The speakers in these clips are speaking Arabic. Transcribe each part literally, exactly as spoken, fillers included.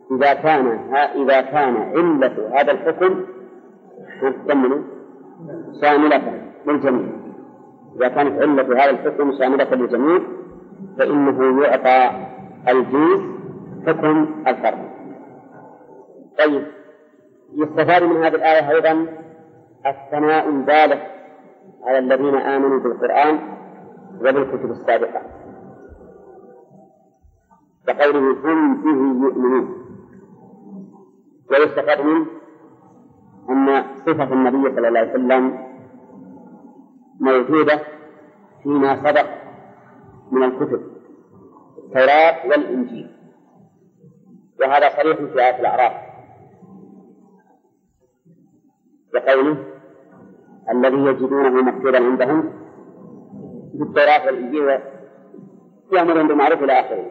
إذا كان إذا كان علة هذا الحكم شاملة للجميع، إذا كانت علة هذا الحكم شاملة للجميع فإنه يعطى الجنس حكم الفرد. طيب، يستفاد من هذه الآية أيضا الثناء البالغ على الذين آمنوا بالقرآن وبالكتب السابقة، بقوله هم به يؤمنون. ويستفاد منه أن صفة النبي صلى الله عليه وسلم موجودة فيما سبق من الكتب التوراة والإنجيل، وهذا صريح في آية الأعراف بقوله الذي يجدونه مكتوبا عندهم في التوراة والإنجيل يأمرون بالمعروف إلى آخره.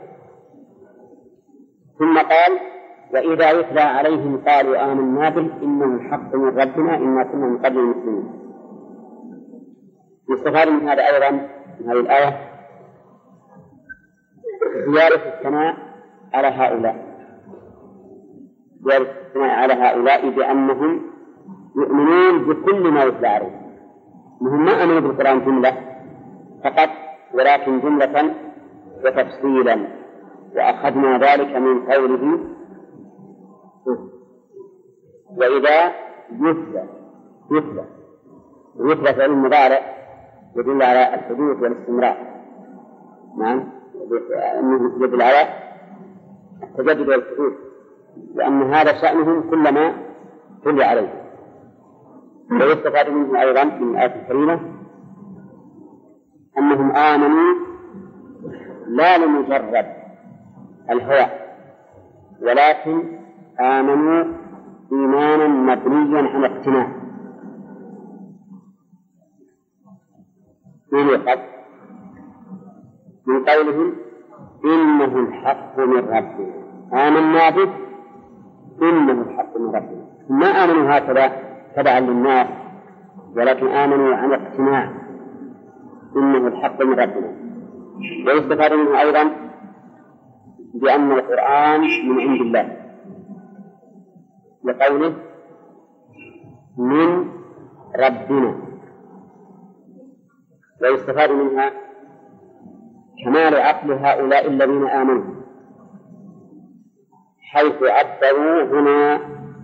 ثم قال وإذا يتلى عليهم قالوا آمنا به إنه الحق من ربنا إنا كنا من قبل المسلمين. يستفاد من هذا أيضا من هذه الآية زيادة الثناء على هؤلاء، زيادة الثناء على هؤلاء بأنهم يؤمنون بكل ما يتلى عليهم، هم ما آمنوا بالقرآن جملة فقط ولكن جملة وتفصيلا، وأخذنا ذلك من قوله وإذا يتلى يتلى يتلى فعل المضارع يدل على الحدوث والاستمرار، نعم يدل على التجدد والحدوث، لأن هذا شأنهم كلما تلي عليه. ويستفاد منه أيضا من الآية الكريمة أنهم آمنوا لا لمجرد الهوى ولكن آمنوا إيمانا مبنيا على اقتناع. من قولهم إنه الحق من ربنا آمنا به إنه الحق من ربنا، ما آمنوا هكذا تبعا للناس ولكن آمنوا عن اقتناع إنه الحق من ربنا. ويستفاد منه أيضا بأن القرآن من عند الله لقوله من ربنا. ويستفاد منها كمال عقل هؤلاء الذين آمنوا حيث عبروا هنا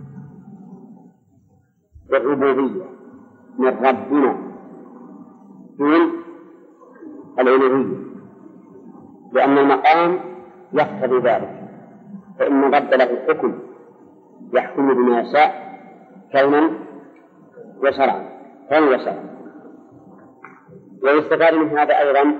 بالربوبية من ربنا من الألوهية، لأن المقام يقتضي ذلك، فإن رب له الحكم يحكم بما يشاء كونا وشرعا كونا وشرعا. ويستفاد من هذا أيضا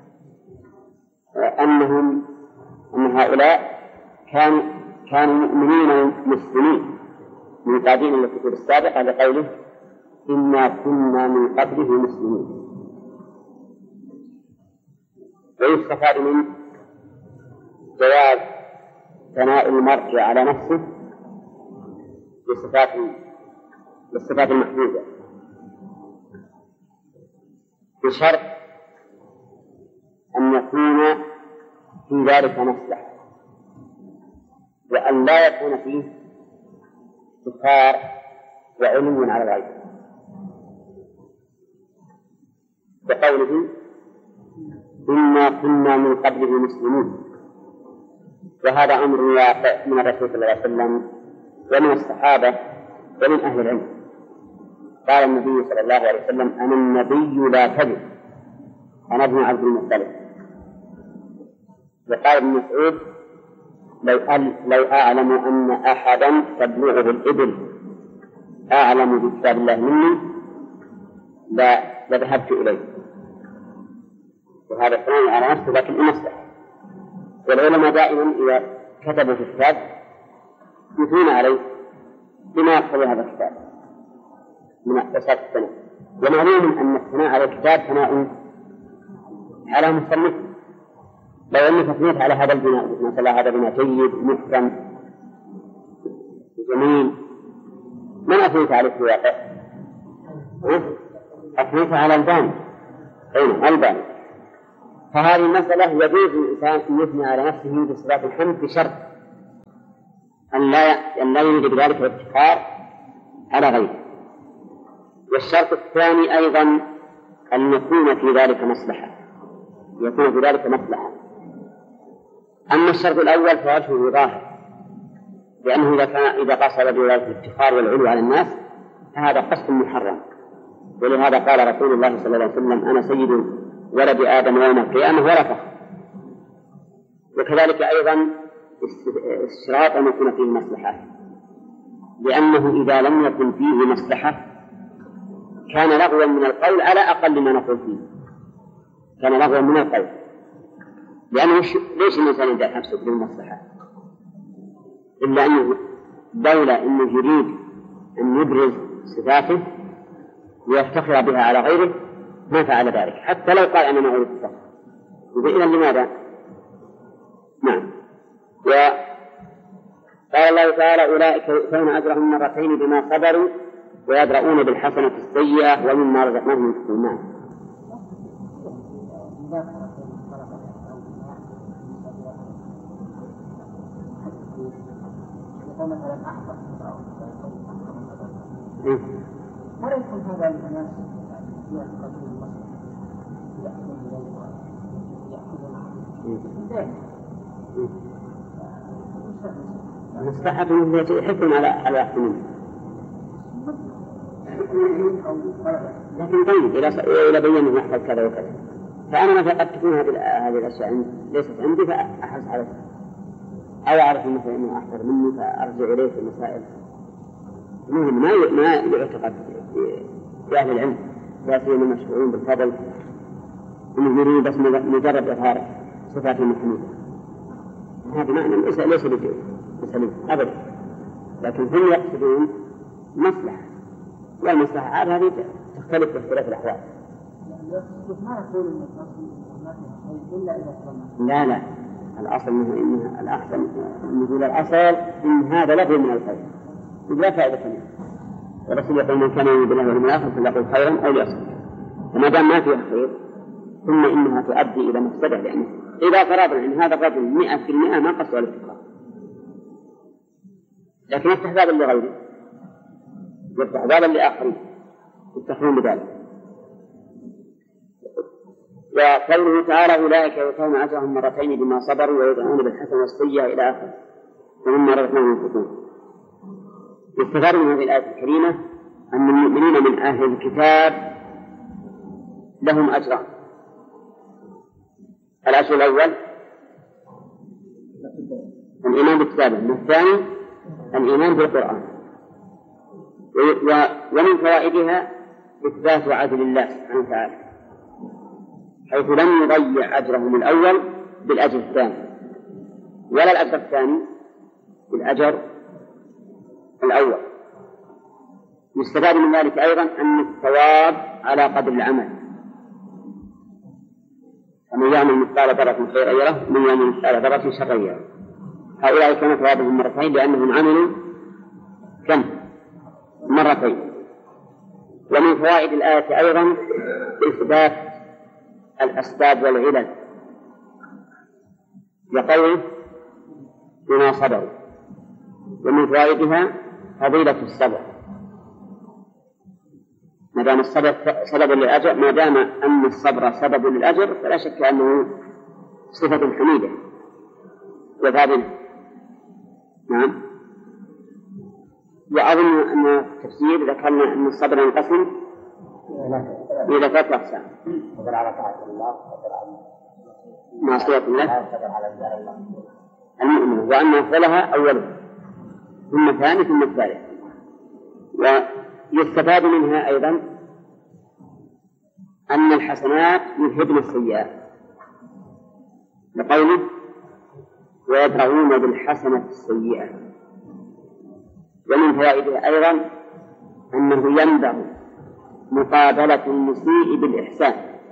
أنهم أن هؤلاء كانوا كانوا مؤمنين مسلمين من قادين الكتب السابقة لقوله إنا كنا من قبله مسلمين. ويستفاد من جواز ثناء المرء على نفسه بالصفات بالصفات المحمودة بشرط أن يكون في ذلك مصلحة وأن لا يكون فيه افتخار وعلم على الغيب، بقوله إنا كنا من قبله مسلمين. وهذا أمر واقع من الرسول صلى الله عليه وسلم ومن الصحابة ومن أهل العلم. قال النبي صلى الله عليه وسلم أنا النبي لا كذب أنا ابن عبد المطلب. وقال ابن مسعود لو, لو أعلم أن أحدا تبلغه الإبل أعلم بكتاب الله مني لا لذهبت إليه. وهذا كلام على نفسه لكن المصلحة. والعلماء دائما إذا كتبوا في الكتاب يثنون عليه بما يقتضي هذا الكتاب من اختصاص الثناء. ومعلوم أن الثناء على الكتاب ثناء على مصنف. لو أنك أثنيت على هذا البناء مثلا هذا بناء جيد محكم جميل من أثنيت عليه في الواقع؟ أثنيت على الباني أين الباني. فهذه المسألة يجوز الإنسان أن يثني على نفسه بصفات الحمد بشرط أن لا أن لا يوجد بذلك الافتقار على غيره. والشرط الثاني أيضا أن يكون في ذلك مصلحة، يكون في ذلك مصلحة. أما الشرط الأول فوجهه ظاهر، لأنه إذا كان إذا قصد بذلك الافتخار والعلو على الناس فهذا قصد محرم، ولهذا قال رسول الله صلى الله عليه وسلم: أنا سيد ولد آدم يوم القيامة ولا فخر. وكذلك أيضا اشتراط أن يكون فيه مصلحة، لأنه إذا لم يكن فيه مصلحة كان لغوا من القول على أقل ما نقول فيه، كان لغوا من القول. لأنه ليش الإنسان يدع نفسه بالمصلحة إلا أنه دولة إنه يريد أن يبرز صفاته ويفتخر بها على غيره ما فعل ذلك، حتى لو قال أنا ما أريد الفخر. إذا لماذا؟ نعم. وقال الله تعالى: أولئك يؤتون أجرهم مرتين بما صبروا ويدرؤون بالحسنة السيئة ومما رزقناهم ينفقون. نعم. ولا يكون هذا من الناس يعتقدون المصلحة يأخذون إليه يأخذون مصلحة التي يحكم على على يحكمون. لكن طيب إذا بيّن يحفظ كذا وكذا، فأنا مثلا قد تكون هذه هذه الأشياء ليست عندي فأحس عليها، أو أعرف مثلا إنه أحضر مني فأرجع إليه في المسائل. المهم ما ما يعتقد في أهل العلم لا سيما المشهورين بالفضل إنه يريد بس مجرد إظهار صفات المحمودة. هذا معنى ليس ليس بسليم أبدا، لكن هم يقصدون مصلحة، والمصلحة عاد هذه تختلف باختلاف الأحوال. ما نقول إن إلا إذا كنا لا لا الأصل إنه إنها الأحسن نقول الأصل إن هذا لغو من الخير لا فائدة منه. ورسول يقول: من كان يؤمن بالله واليوم الآخر فليقل خيرا أو ليصمت. فما دام ما فيها خير ثم إنها تؤدي إلى مفسدة، لأنه إذا فرضنا إن هذا الرجل مئة في المئة ما قصد الافتقار، لكن يفتح بابا لغيره، يفتح بابا لآخرين يفتحون بذلك. وقوله تعالى: أولئك يؤتون أجرهم مرتين بما صبروا ويدرؤون بالحسنة والسيئة إلى آخره ومما رزقناهم ينفقون. يستفاد من هذه الآية الكريمة أن المؤمنين من أهل الكتاب لهم أجران. الأجر الأول الإيمان بالكتاب، والثاني الإيمان بالقرآن. ومن فوائدها إثبات عدل الله سبحانه وتعالى، حيث لم يضيع أجرهم الأول بالأجر الثاني، ولا الأجر الثاني بالأجر الأول. يستفاد من ذلك أيضا أن الثواب على قدر العمل، ومن يعمل مثقال ذرة خيرا يره ومن يعمل مثقال ذرة شرا يره. هؤلاء كان ثوابهم مرتين لأنهم عملوا كم؟ مرتين. ومن فوائد الآية أيضا إثبات الأسباب والعلل، لقوله بما صبروا. ومن فوائدها فضيلة الصبر، ما دام الصبر سبب للأجر، ما دام أن الصبر سبب للأجر فلا شك أنه صفة حميدة وفاضلة. نعم. وأظن أن التفسير ذكرنا أن الصبر ينقسم إلى ثلاثة أقسام: صبر على طاعة الله، صبر على معصية الله، صبر على الله المؤمن، وأن أفضلها أولها ثم الثاني ثم الثالث. ويستفاد منها أيضا أن الحسنات يذهبن السيئات، لقوله: ويدرؤون بالحسنة السيئة. ومن فوائدها أيضا أنه ينبغي مقابلة المسيء بالإحسان،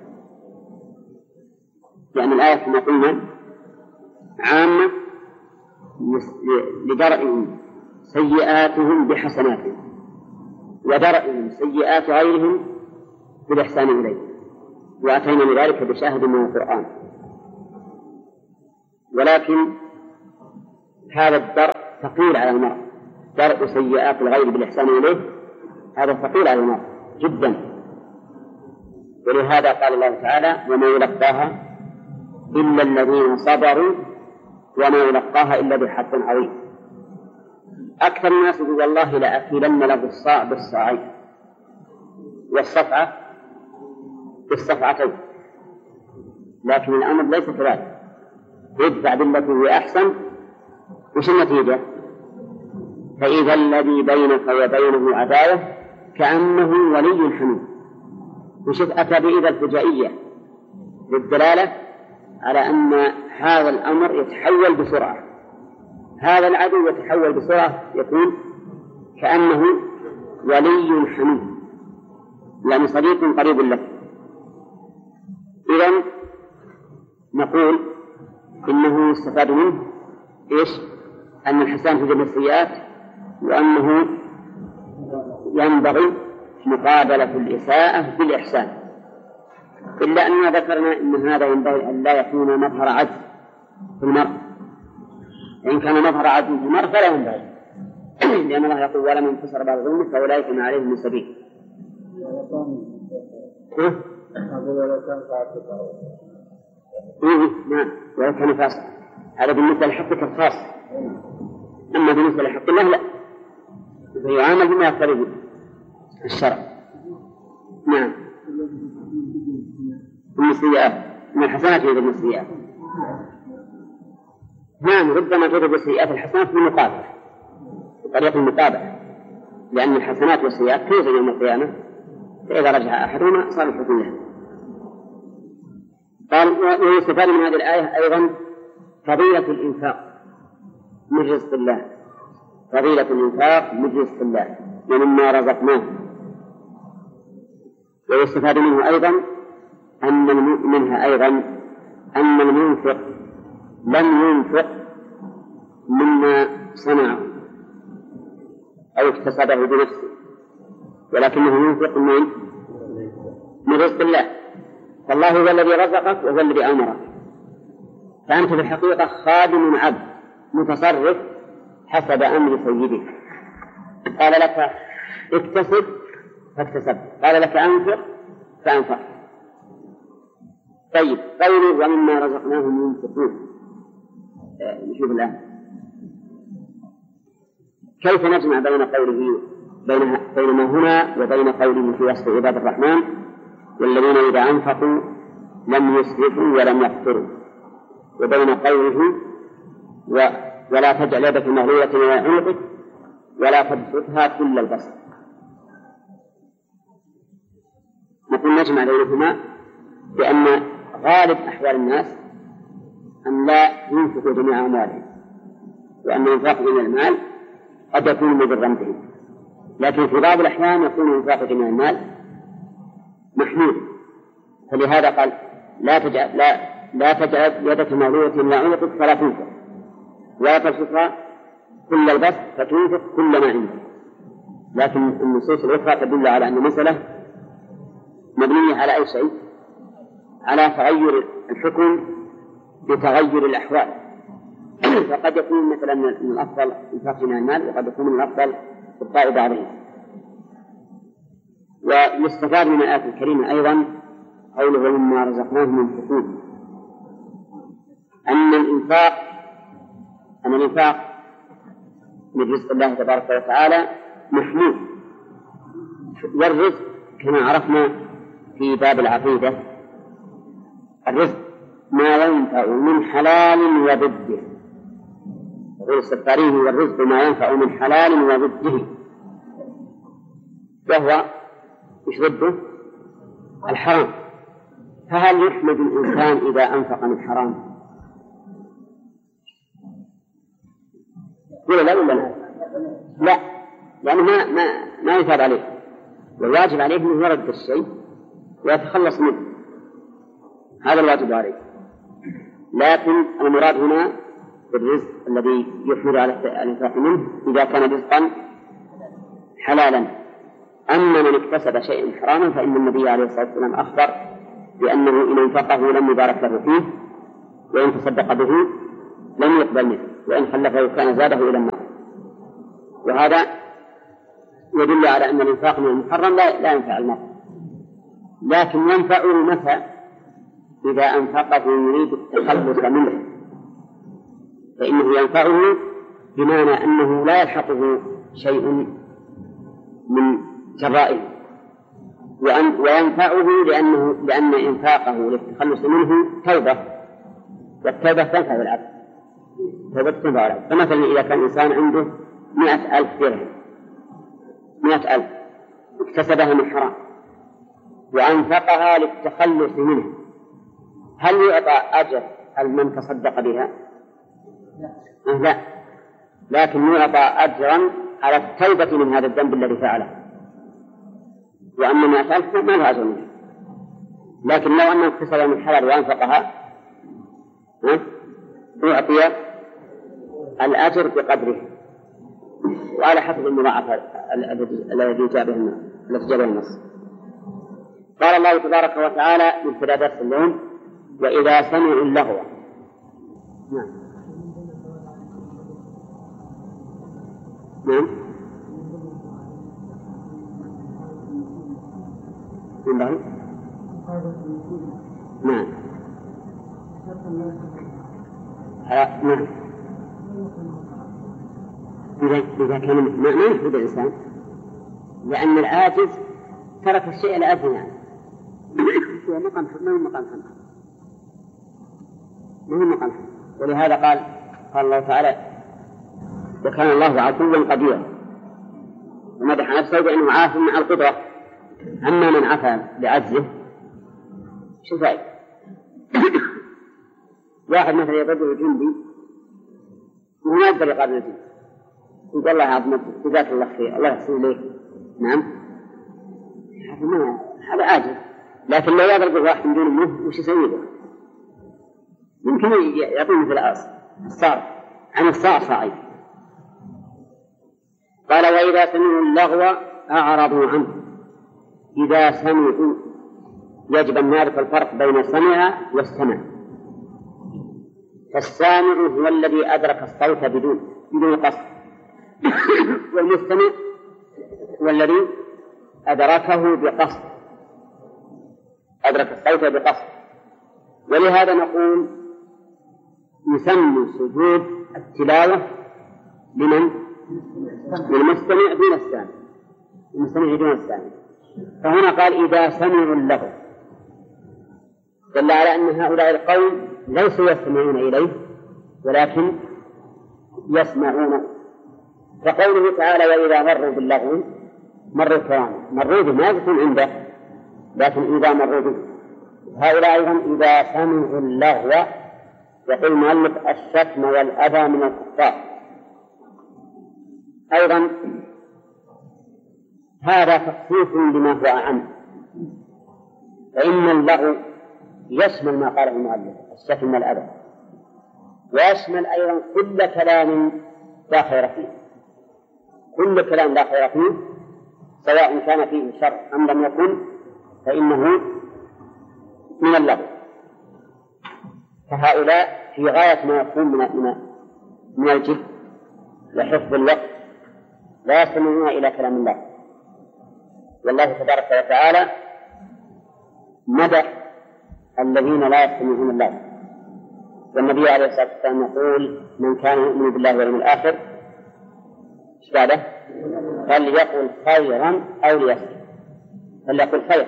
لأن الآية كما قلنا عامة لدرئهم سيئاتهم بحسناتهم، ودرئهم سيئات غيرهم بالإحسان إليه، وأتينا لذلك بشاهد من القرآن. ولكن هذا الدرء ثقيل على المرء، درء سيئات الغير بالإحسان إليه هذا ثقيل على المرء جدا. ولهذا قال الله تعالى وما يلقاها إلا الذين صبروا وما يلقاها إلا بحق عظيم. أكثر الناس يقول والله لأكلن له الصاع بالصاعين والصفعة بالصفعتين، لكن الأمر ليس كذلك. ادفع بالتي هي أحسن، وش النتيجة؟ فإذا الذي بينك وبينه عداوة كأنه ولي حميم. وشوف أتى بإذا الفجائية للدلالة على أن هذا الأمر يتحول بسرعة، هذا العدو يتحول بسرعة يكون كأنه ولي حميم، يعني صديق قريب لك. إذن نقول إنه يستفاد منه إيش؟ أن الحسان في جميع السيئات، وأنه ينبغي مقابلة الإساءة بالإحسان، إلا أننا ذكرنا أن هذا ينبغي أن لا يكون مظهر عجز في المرء. إن كان مظهر عجز في المرء فلا ينبغي، لأن الله يقول ولمن انتصر بعد ظلمه فأولئك ما عليهم من سبيل. إيه نعم، ولو كان فاسق. هذا بالنسبة لحقك الخاص، أما بالنسبة لحق الله لا، فيعامل بما يقتضي الشرع. نعم، من السيئات، من الحسنات يوجد من السيئات. نعم، ربما توجد السيئات الحسنات في المقابلة، بطريقة المقابلة، لأن الحسنات والسيئات توزن يوم القيامة، فإذا رجع أحدهما صار الحكم له. قال ويستفاد من هذه الآية أيضا فضيلة الإنفاق من رزق الله، فضيلة الإنفاق من رزق الله ومما رزقناه. ويستفاد منه أيضا أن منها أيضا أن المنفق لم ينفق مما صنعه أو اكتسبه بنفسه، ولكنه ينفق من من رزق الله. فالله هو الذي رزقك وهو الذي أمرك، فأنت في الحقيقة خادم عبد متصرف حسب أمر سيدك. قال لك اكتسب فاكتسب، قال لك أنفق فأنفق. طيب قوله ومما رزقناهم ينفقون، نشوف الآن كيف نجمع بين قوله بين بين ما هنا وبين قوله في وصف عباد الرحمن والذين إذا أنفقوا لم يسرفوا ولم يقتروا، وبين قوله و ولا تجعل يدك مغلولة إلى عنقك ولا تبسطها كل البسط. نقول نجمع بينهما بأن غالب أحوال الناس أن لا ينفقوا جميع أموالهم، وأن إنفاق جميع المال قد يكون مضرا به، لكن في بعض الأحيان يكون إنفاق جميع المال محمود. فلهذا قال لا تجعل لا لا تجعل يدك مغلولة إلى عنقك فلا تنفق ولا تبسطها كل البسط فتنفق كل ما عندك. لكن النصوص الأخرى تدل على أن المسألة مبنية على أي شيء؟ على تغير الحكم بتغير الأحوال. فقد يكون مثلا من الأفضل إنفاق جميع المال، وقد يكون من الأفضل إبقاء بعضه. ويستفاد من الآية الكريمة أيضا قوله مما رزقناهم ينفقون، أن الإنفاق أن الإنفاق من رزق الله تبارك وتعالى محمود. والرزق كما عرفنا في باب العقيدة الرزق ما ينفع من حلال وضده، يقول السفاري والرزق ما ينفع من حلال وضده، وهو إيش ضده؟ الحرام. فهل يحمد الإنسان إذا أنفق من حرام؟ ولا لا ولا لا؟ لا، لأنه ما ما ما يثاب عليه، والواجب عليه أنه يرد الشيء ويتخلص منه، هذا الواجب عليه. لكن المراد هنا بالرزق الذي يحمل على الإنفاق منه إذا كان رزقا حلالا. أما من اكتسب شيئا حراما فإن النبي عليه الصلاة والسلام أخبر بأنه إن انفقه لم يبارك له فيه، وإن تصدق به لم يقبل منه، وإن خلفه كان زاده إلى النار. وهذا يدل على أن الإنفاق من المحرم لا, لا ينفع المرء، لكن ينفعه متى؟ إذا أنفقه يريد التخلص منه، فإنه ينفعه بمعنى أنه لا يلحقه شيء من جرائه، وينفعه لأنه لأن إنفاقه للتخلص منه توبة، والتوبة تنفع العبد، توبة تنفع العبد. فمثلا إذا كان إنسان عنده مئة ألف درهم، مئة ألف اكتسبها من حرام وأنفقها للتخلص منه، هل يعطى أجر من تصدق بها؟ لا، لكن يعطى أجرا على التوبة من هذا الذنب الذي فعله، وأما مئة ألف ما له أجر منه. لكن لو أنه اكتسب من حلال وأنفقها يعطي الأجر بقدره وعلى حسب المضاعفة الذي جاء به النص. قال الله تبارك وتعالى من ابتداء درس اليوم: وإذا سمعوا اللغو. نعم نعم نعم نعم نعم إذا كان ما يحب الإنسان، لأن العاجز ترك الشيء لأجل يعني هو مقام ما هو مقام حمد، ما هو مقام حمد. ولهذا قال قال الله تعالى: وكان الله عفوا قديرا، ومدح نفسه بأنه عاف مع القدرة. أما من عفا بعجزه شو فائدة؟ واحد مثلا يضربه جندي وما يقدر يقابل الجندي، يقول الله عظمت جزاك الله خير الله يحسن إليك، نعم هذا عاجز. لكن لو يضرب واحد من دون منه وش يسوي له؟ يمكن يعطيه مثل الصار عن الصار صاعد. قال: وإذا سمعوا اللغو أعرضوا عنه. إذا سمعوا يجب أن نعرف الفرق بين سمع واستمع. فالسامع هو الذي أدرك الصوت بدون بدون قصد، والمستمع هو الذي أدركه بقصد، أدرك الصوت بقصد. ولهذا نقول يسمى سجود التلاوة لمن؟ للمستمع دون السامع، المستمع دون السامع. فهنا قال: إذا سمعوا اللغو، دل على أن هؤلاء القوم ليسوا يستمعون إليه ولكن يسمعون. فقوله تعالى: وإذا مروا باللغو مروا كرامة، مروا به ما يكون عنده، لكن إذا مروا به. هؤلاء أيضا إذا سمعوا اللغو، يقول المؤلف: الشتم والأذى من الكفار. أيضا هذا تخصيص لما هو أعم، فإن اللغو يشمل ما قاله المؤلف الشتم والأذى، ويشمل أيضا كل كلام لا خير فيه، كل كلام لا خير فيه سواء كان فيه شر أم لم يكن فإنه من اللغو. فهؤلاء في غاية ما يكون من من الجد وحفظ الوقت لا يستمعون إلى كلام الله. والله تبارك وتعالى مدح الذين لا يستمعون الله، والنبي عليه الصلاة والسلام يقول: من كان يؤمن بالله واليوم الآخر ايش بعده؟ فليقل خيرا أو ليسكت، فليقل خيرا.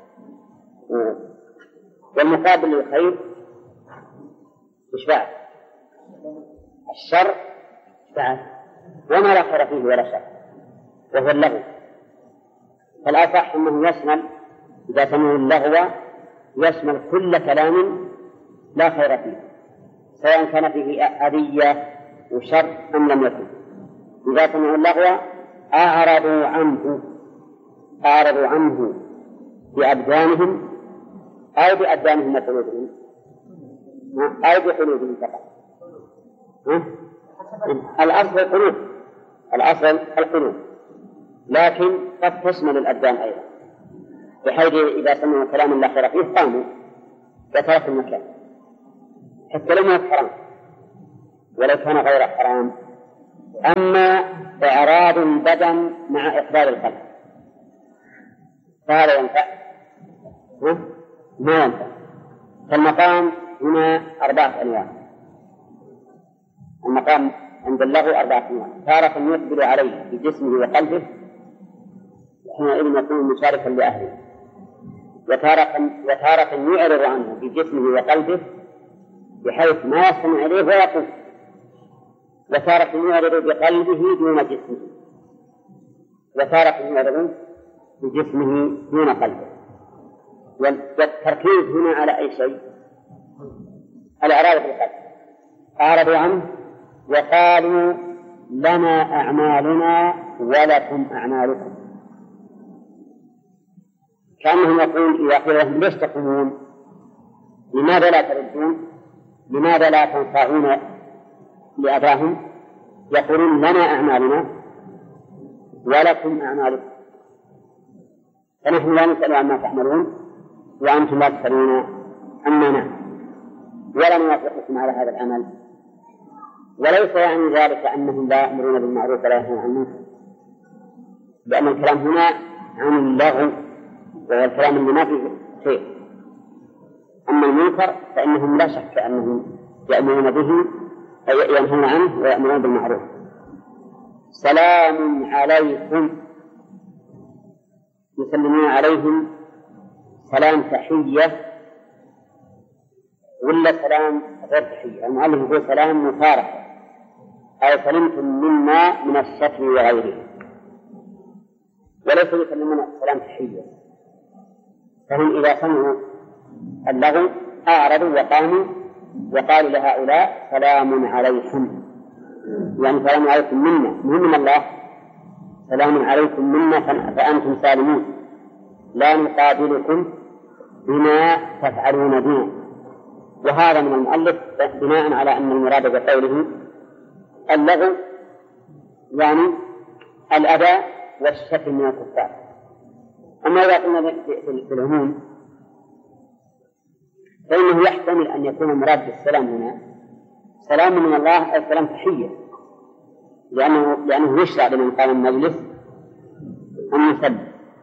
والمقابل للخير ايش بعد؟ الشر ايش بعد؟ وما لا خير فيه ولا شر، وهو اللغو. فالأصح أنه يشمل إذا سمعوا اللغو يشمل كل كلام لا خير فيه سواء كان فيه أذية وشر أم لم يكن. إذا سمعوا اللغو أعرضوا عنه، أعرضوا عنه بأبدانهم أو بأبدانهم وقلوبهم أو بقلوبهم فقط. الأصل القلوب، الأصل القلوب، لكن قد تشمل الأبدان أيضا، بحيث إذا سمعوا كلام لا خير فيه قاموا وتركوا المكان حتى لو ما حرام ولو كان غير حرام. أما إعراض البدن مع إقبال القلب، فهذا ينفع؟ ما ينفع. فالمقام هنا أربعة أنواع. المقام عند اللغو أربعة أنواع: تارة يقبل عليه بجسمه وقلبه حينئذ يكون مشاركا لأهله، وتارة وتارة يعرض عنه بجسمه وقلبه بحيث ما يستمع إليه ويقول، وتارة يعرض بقلبه دون جسمه، وتارة يعرض بجسمه دون قلبه. والتركيز هنا على أي شيء؟ الإعراض بالقلب. أعرضوا عنه وقالوا لنا أعمالنا ولكم أعمالكم، كأنهم يقول إذا قيل لهم ليش تقومون؟ لماذا لا تردون؟ لماذا لا تنصاعون لأباهم؟ يقولون لنا أعمالنا ولكم أعمالكم، فنحن لا نسأل عما تعملون وأنتم لا تسألون عما نعمل، ولا نوافقكم على هذا العمل. وليس يعني ذلك أنهم لا يأمرون بالمعروف ولا ينهون عن المنكر، لأن الكلام هنا عن اللغو وهو الكلام اللي ما فيه خير. أما المنكر فإنهم لا شك أنهم يأمرون به أي ينهون عنه ويأمرون بالمعروف. سلام عليكم، يسلمون عليهم سلام تحية ولا سلام غير تحية؟ المؤلف يقول سلام مفارقة، أي سلمتم منا من الشتم وغيره، وليس يسلمون سلام تحية. فهم إذا سمعوا اللغو أعرضوا وقاموا وقالوا لهؤلاء سلام عليكم، يعني سلام عليكم منا، مهم من الله، سلام عليكم منا فأنتم سالمون، لا نقابلكم بما تفعلون بنا. وهذا من المؤلف بناء على أن المراد بقوله اللغو يعني الأذى والشتم من الكفار. أما إذا قلنا بالعموم فإنه يحتمل أن يكون المراد بالسلام هنا سلام من الله أو سلام تحية، لأنه, لأنه يشرع لمن قام المجلس أن يسلم،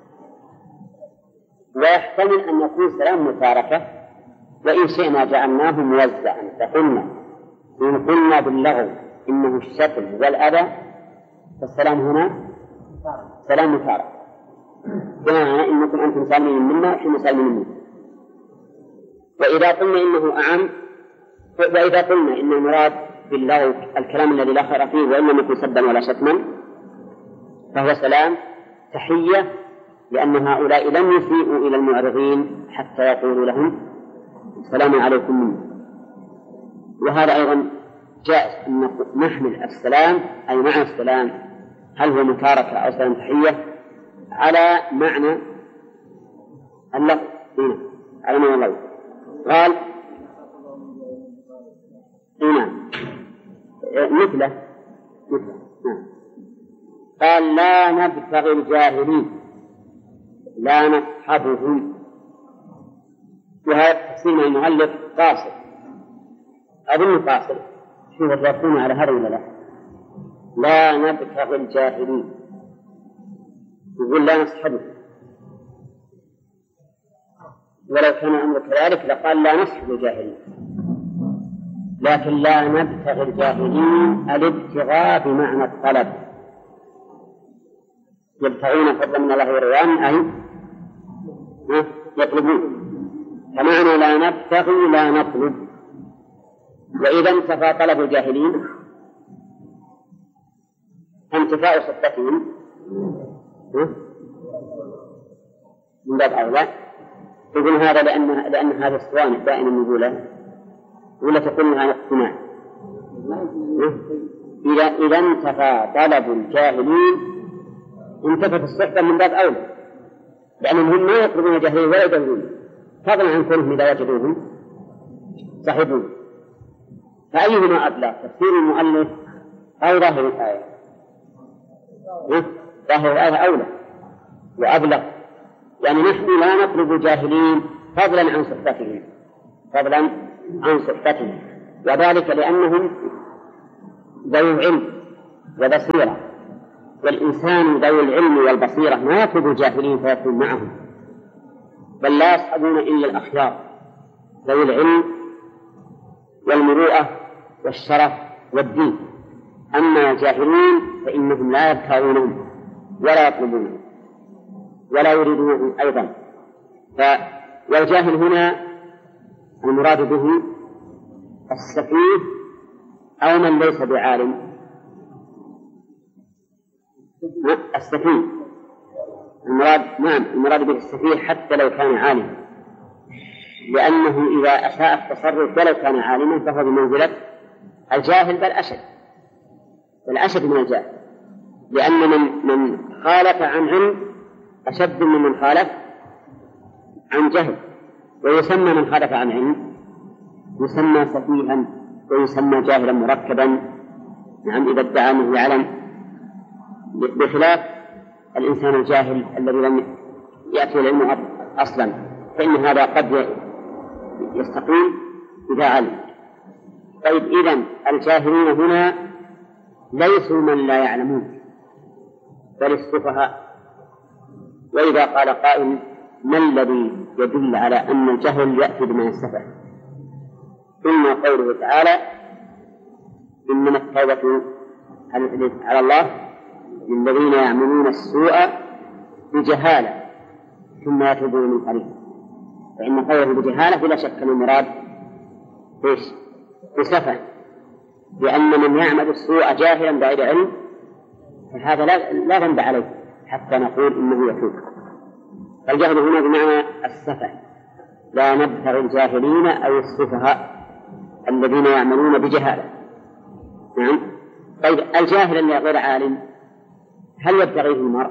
ويحتمل أن يكون سلام مشاركة، وإن شئنا جعلناه موزعا فقلنا إن قلنا باللغو إنه الشتم والأذى فالسلام هنا سلام مشاركة، بمعنى إنكم أنتم سالمين منا ونحن سالمين منكم. وإذا قلنا إنه أعم، وإذا قلنا إن المراد باللغو الكلام الذي لا خير فيه وإن لم يكن سبا ولا شتما فهو سلام تحية، لأن هؤلاء لم يسيئوا إلى المعرضين حتى يقولوا لهم السلام عليكم منه. وهذا أيضا جائز أن نحمل السلام أي معنى السلام هل هو مشاركة أو سلام تحية على معنى اللفظ هنا، على معنى اللفظ. قال هنا مثله مثله قال لا نبتغي الجاهلين لا نصحبهم، وهذا تفسير من المؤلف قاصر، أظن قاصر، شوف تركون على هذا ولا لا؟ لا نبتغي الجاهلين، يقول لا نصحبهم، ولو كان الأمر كذلك لقال لا نصحب الجاهلين، لكن لا نبتغي الجاهلين الابتغاء بمعنى الطلب، يبتغون فضلا من الله ورضوانه أي يطلبون، فمعنى لا نبتغي لا نطلب. وإذا انتفى طلب الجاهلين انتفاء صفتهم من باب أولى. يقول هذا لأن لأن هذا الصوانع دائما نقوله ولا تقول هذا اقتناع. إذا إذا انتفى طلب الجاهلين انتفت الصحبة من باب أولى، لأنهم ما يطلبون الجاهلين ولا يدهون، فضلا عن كونهم إذا وجدوهم صحبون. فأيهما أبلغ، تفسير المؤلف أو ظاهر الآية؟ ظاهر الآية أولى وأبلغ، يعني نحن لا نطلب الجاهلين فضلا عن صحبتهم، فضلا عن والإنسان ذوي العلم والبصيرة ما يطلب الجاهلين فيكون معهم، بل لا يصحبون إلا الأخيار ذوي العلم والمروءة والشرف والدين. أما الجاهلين فإنهم لا يبتغونهم ولا يطلبونهم ولا يريدونهم أيضا. والجاهل هنا المراد به السفيه أو من ليس بعالم. السفيه المراد نعم المراد به السفيه حتى لو كان عالما، لأنه إذا أساء التصرف ولو كان عالما فهو بمنزلة الجاهل بل أشد بل أشد من الجاهل، لأن من من خالف عن علم أشد من من خالف عن جهل. ويسمى من خالف عن علم يسمى سفيها ويسمى جاهلا مركبا، نعم إذا ادعى أنه يعلم، بخلاف الإنسان الجاهل الذي لم يأتي العلم أصلا، فإن هذا قد يستقيم إذا علم. طيب إذن الجاهلون هنا ليسوا من لا يعلمون بل السفهاء. وإذا قال قائل ما الذي يدل على أن الجهل يأتي بما السفه؟ إما قوله تعالى إنما التوبة على الله للذين يعملون السوء بجهالة ثم يتوبون من قريب، فإن قوله بجهالة بلا شك المراد إيش؟ بسفه، لأن من يعمل السوء جاهلا بغير علم فهذا لا, لا ذنب عليه حتى نقول إنه يتوب. فالجهل هنا بمعنى السفه، لا نبتغي الجاهلين أو السفهاء الذين يعملون بجهالة. نعم. طيب الجاهل اللي غير عالم هل يبتغيه المرء؟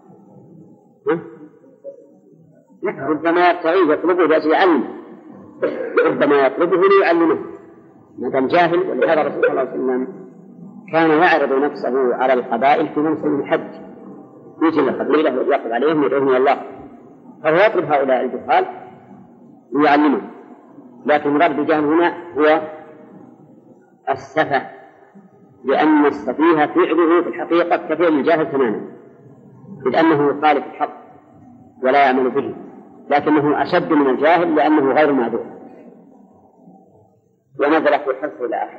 ربما يبتغيه يطلبه لأجل علمه، ربما يطلبه ليعلمه ما دام جاهل. ولهذا الرسول صلى الله عليه وسلم كان يعرض نفسه على القبائل في موسم الحج، يجي القبيلة ويقف عليهم ويدعوهم إلى الله، فهو يطلب هؤلاء الجهال ليعلمه. لكن المراد بالجهل هنا هو السفه، لأن السفيه فعله في الحقيقة كفعل الجاهل تماما، إذ أنه يخالف الحق ولا يعمل به، لكنه أشد من الجاهل لأنه غير معذور. ونزل في الحرص إلى آخر.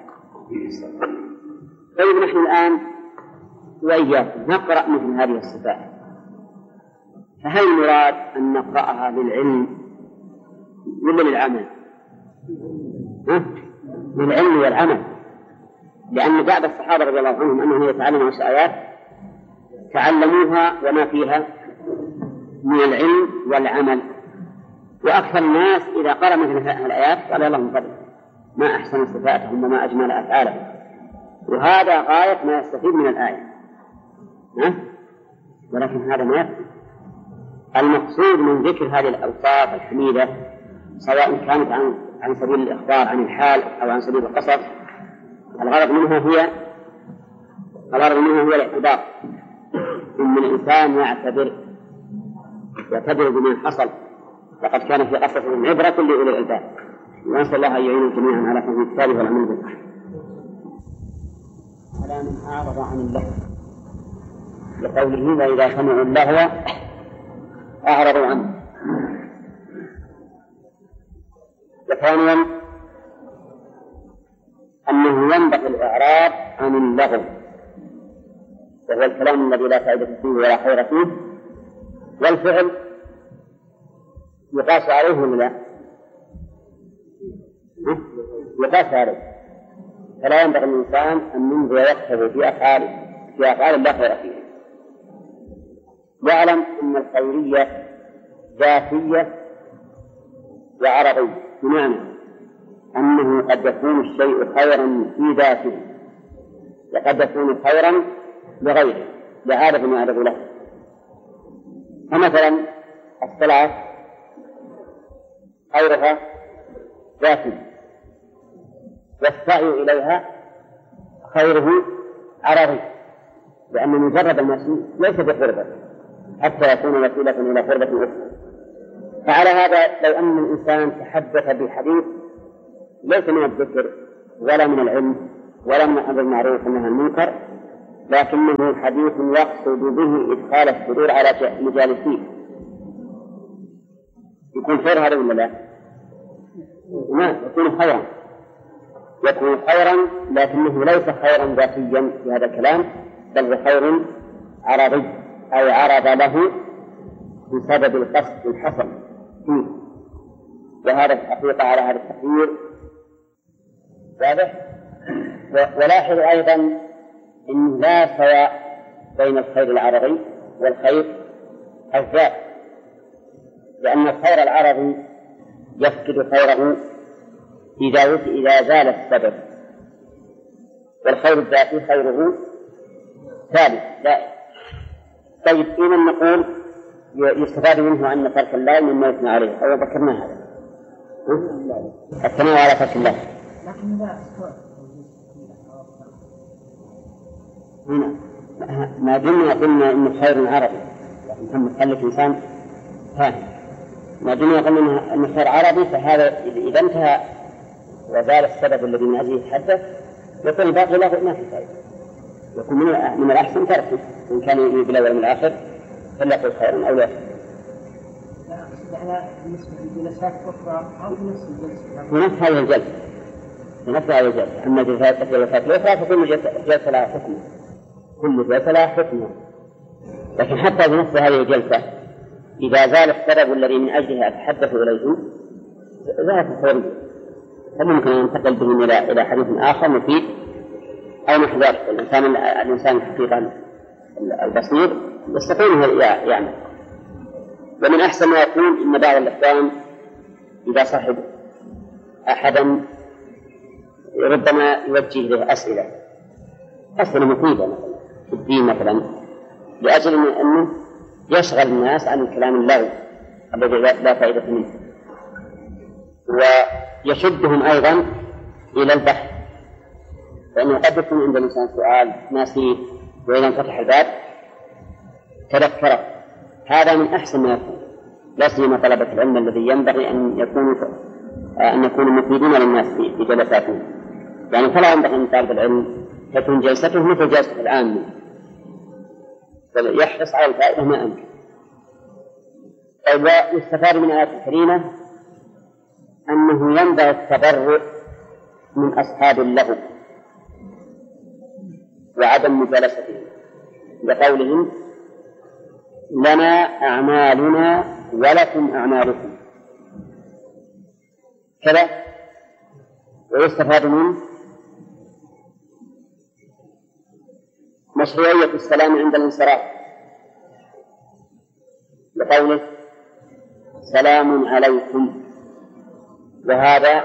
طيب نحن الآن وإياكم نقرأ مثل هذه الصفات، فهل المراد أن نقرأها للعلم ولا للعمل؟ ها؟ للعلم والعمل، لأن بعض الصحابة رضي الله عنهم أنهم يتعلمون عشر آيات تعلموها وما فيها من العلم والعمل، وأكثر الناس إذا قرأ مثل هذه الآيات قال اللهم فضل ما أحسن صفاتهم وما أجمل أفعالهم، وهذا غاية ما يستفيد من الآية. ها؟ ولكن هذا ما يكفي. المقصود من ذكر هذه الأوصاف الحميدة سواء كانت عن عن سبيل الإخبار عن الحال أو عن سبيل القصص، الغرض منها هي الغرض منها هو الاعتبار، إن الإنسان يعتبر يعتبر بما حصل، وقد كان في قصصهم عبرة لأولي الألباب. ونسأل الله أن يعين جميعا على فهم الكتاب والعمل به. على من أعرض عن اللهو، لقوله وإذا سمعوا اللهو أعرضوا عنه. وثانيا أنه ينبغي الإعراض عن اللغو، وهو الكلام الذي لا فائدة فيه ولا خير فيه، والفعل يقاس عليه ولا لا؟ يقاس عليه، فلا ينبغي الإنسان أن ينظر وقته في أفعال في أفعال لا خير فيها. واعلم أن الخيرية ذاتية وعرضية، بمعنى أنه قد يكون الشيء خيرا في ذاته وقد يكون خيرا لغيره لعارض يعرض له. فمثلا الصلاة خيرها ذاتي، والسعي إليها خيره عرضي، لأن مجرد المشي ليس بقربة حتى يكون وسيلة إلى قربة أخرى. فعلى هذا لو أن الإنسان تحدث بحديث ليس من الذكر ولا من العلم ولا من الأمر المعروف والنهي عن المنكر لكنه حديث يقصد به إدخال السرور على مجالسيه. يكون خير هذا ولا لا؟ نعم، يكون خيرا، يكون خيرا، لكنه ليس خيرا ذاتيا في هذا الكلام، بل هو خير عرضي، أو عرض له بسبب القصد الحسن فيه. وهذا الحقيقة على هذا التقدير واضح. ولاحظ أيضا أن لا سواء بين الخير العرضي والخير الذات، لأن الخير العرضي يفقد خيره إذا إذا زال السبب، والخير الذاتي خيره ثابت دائم. طيب، إذا نقول يستفاد منه أن ترك الله مما يثنى عليه، أو ذكرنا هذا الثناء على ترك الله. لكن لا هنا ما دمنا قلنا إن خير عربي، لكن هم خلك إنسان فاهم. ما دمنا قلنا إن خير عربي، فهذا إذا انتهى وزال السبب الذي من أجله يتحدث، يكون الباقي له ما في فائدة، يكون من الأحسن تركه، إن كان يريد بالأول من الآخر فليقل خيرا أو لا. لا، بالنسبة للجلسات الأخرى أو في نفس الجلسة؟ في نفس هذه الجلسة، في نفس هذه الجلسة. أما الجلسات الأخرى فكل جلسة لها حكمه، كل جلسة لها حكمه. لكن حتى في نفس هذه الجلسة إذا زال السبب الذي من أجله أتحدث إليه ذهب الفورية، فممكن أن ينتقل بهم إلى إلى حديث آخر مفيد أو محذر. الإنسان الإنسان حقيقة البصير يستطيع يعني. ومن أحسن ما يكون إن بعض الإخوان إذا صاحب أحدا ربما يوجه له أسئلة أسئلة مفيدة مثلا في الدين مثلا، لأجل أنه يشغل الناس عن الكلام اللغوي الذي لا فائدة منه، ويشدهم أيضا إلى البحث، لأنه قد يكون عند الإنسان سؤال ناسيه، وإذا انفتح الباب تذكره. هذا من أحسن ما يكون، لا سيما طلبة العلم الذي ينبغي أن يكونوا أن يكونوا مفيدين للناس في جلساتهم. يعني فلا ينبغي أن طالب العلم تكون جلسته مثل جلسة العامة، بل يحرص على الفائدة ما أمكن. ويستفاد من الآية الكريمة أنه ينبغي التبرؤ من أصحاب اللغو وعدم مجالستهم، لقولهم لنا أعمالنا ولكم أعمالكم كذا. ويستفاد منه مشروعية السلام عند الانصراف، لقوله سلام عليكم، وهذا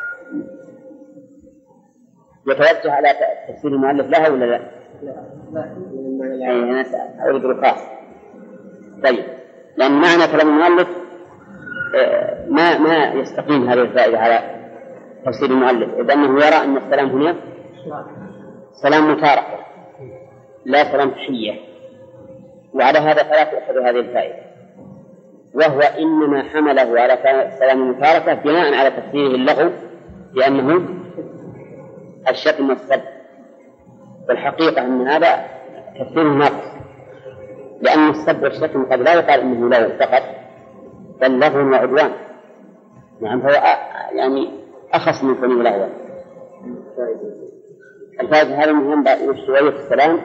يتوجه على تفسير المؤلف لها ولا لا؟ لا، أنا أريد الخاص. طيب، لأن معنى كلام المؤلف ما ما يستقيم هذه الفائدة على تفسير المؤلف، إذ أنه يرى أن السلام هنا سلام متاركة لا سلام تحية، وعلى هذا فلا تؤخذ هذه الفائدة، وهو إنما حمله على سلام المتاركة بناء على تفسيره اللغو، لأنه الشتم والسب، والحقيقة أن هذا تفسير ناقص، لأن السب والشتم قد لا يقال إنه لغو فقط، بل لغو وعدوان. نعم، فهو يعني أخص من كونه لغوا. الفائدة هذا مهم شوية السلام،